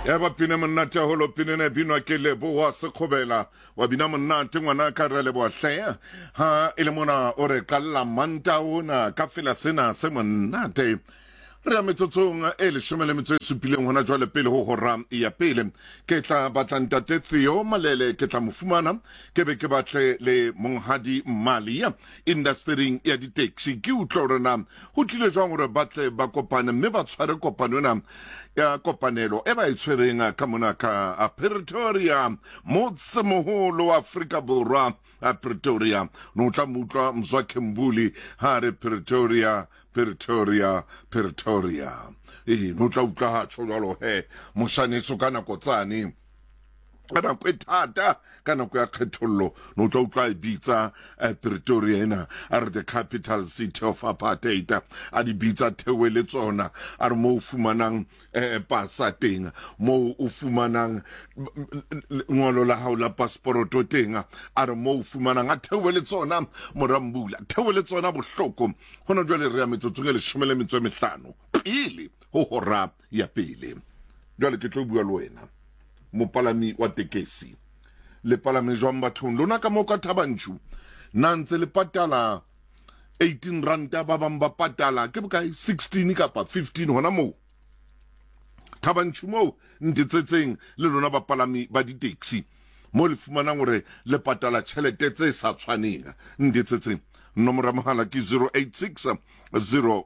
ya ba pina monnate holo pinene binwa ke lebo wa sekgobela wa bina monnate ngwana ka re lebo hle ha ile mona o re kalla manta ona ka fela sena se monnate re a metsotsong e le shomele metso e supileng hona jwale pele ho hora ya pele ke tla batla ntate Theo Malele ke tla mofumana ke be ke batle le monghadi Malia industry ya di taxi ke utlorena ho tlile jwang hore batle ba kopane mme ba tshware kopano na ya kopanelo e ba itshwereng ka mona ka Pretoria motse moholo wa Afrika Borwa a Pretoria no tla mutla Mzwakhe Mbuli ha re Pretoria no tla utla ha tsholo he moshanetso kana kotsane kana kwethata kana kwa kgethollo no tla utla ibitsa Pretoria ena are the capital city of apartheid a di bitsa thewele tsona are mo fumanang pasa teng mo o fumanang ngolo la haula passport teng are mo fumanang a thewele tsona morambula thewele tsona bohloko hona jwale re ya metsotsong le 15 pele ho hora ya pele jwale ke tlo bua le wena mopalami wa tekesi le palame jwang bathong lona ka mo ka Thabanchu nantse le patala 18 ranta ba bang ba patala ke bokae 16 kapa 15 hona mo Thabanchu mo ntetsetseng le lona ba palami ba di taxi mo le fumana gore le patala tšhelete tse sa tshwaneng ntetsetseng nomoro ya mohala ke 086 000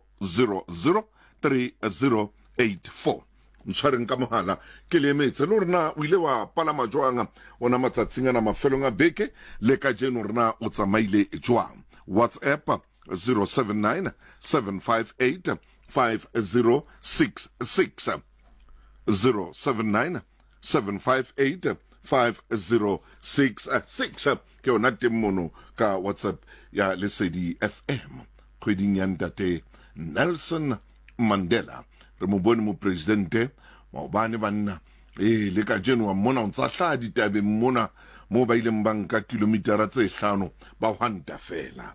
3084 mtshwareng ka mohala ke le emetse le rena o ile wa palama jwang ona matsatsing ana mafelong a beke le ka jeno rena o tsamaile jwang WhatsApp 079 758 5066 079 758 5066 ke ona temono ka WhatsApp ya Lesedi FM kgweding ya ntate Nelson Mandela re mo bone mo presidente maobane banna le ka jeno wa mona ntsa hla ditabe mona mo ba ile mbanka kilometera tse 5 ba hwanta fela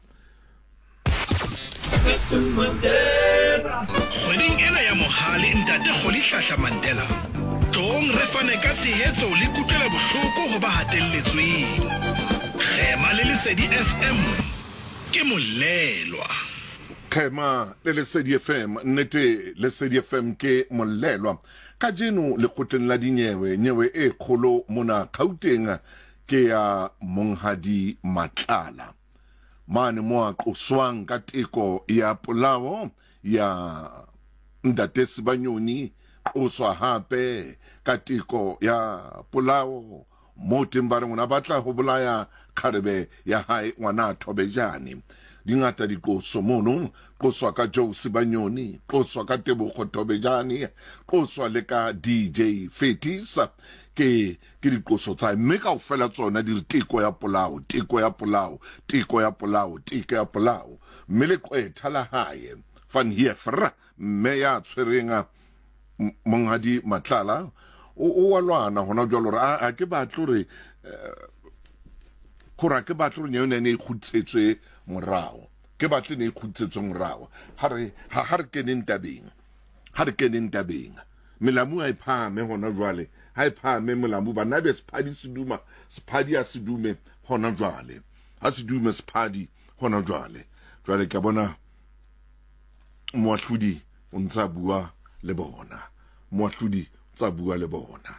Nelson Mandela kgweding ena ya mohale ntate Kgolihlahla Mandela tong re fane ka tshehetso le kutlwela bohloko ho ba hatelletsweng khema le Lesedi FM ke molelwa khema le Lesedi FM nete Lesedi FM ke molelwa ka jeno le khotleng la dinyewe nyewe e kholo mona Gauteng ke ya monghadi Matlala mane mo a qoswang ka teko ya polao ya ntate Sibanyoni qoswa hape ka teko ya polao mo tembare ngwana batla ho bolaya kharebe ya hae ngwana Thobejane dingata dikoso mono qoswa ka Joe Sibanyoni qoswa ka Tebogo Thobejane qoswa le ka DJ Fetisa ke dikoso tsa mme ka ofela tsona di teko ya polao mme le kwetha la hae van Heefra mme ya tshwerenga monghadi Matlala o walwana hona jwalo re a ke batlo re khora ke batlo nyone ne ikhutsetswe morao ke batle ne ikhutsetswe morao ha re keneng tabeng melamu a iphame hona jwale ha iphame melamu bana be sephadi a sedume hona jwale ha sedume sephadi hona jwale ka bona moahludi o ntsa bua le bona